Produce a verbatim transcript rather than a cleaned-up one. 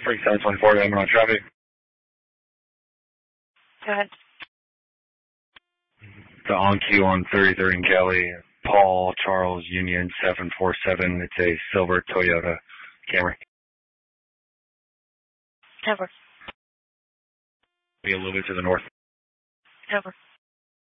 Freak seven twenty-four, I'm on traffic. Go ahead. The on-queue on thirty-third and Kelly, Paul Charles Union seven four seven. It's a silver Toyota Camry. Cover. Be a little bit to the north. Cover.